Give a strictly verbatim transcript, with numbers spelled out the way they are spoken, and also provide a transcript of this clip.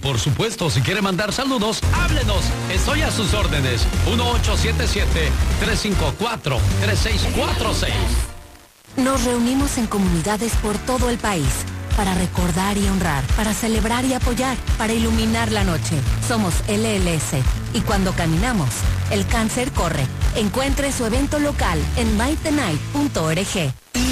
por supuesto, si quiere mandar saludos, háblenos. Estoy a sus órdenes. uno ocho siete siete, tres cinco cuatro, tres seis cuatro seis. Nos reunimos en comunidades por todo el país para recordar y honrar, para celebrar y apoyar, para iluminar la noche. Somos L L S y cuando caminamos, el cáncer corre. Encuentre su evento local en might the night punto org.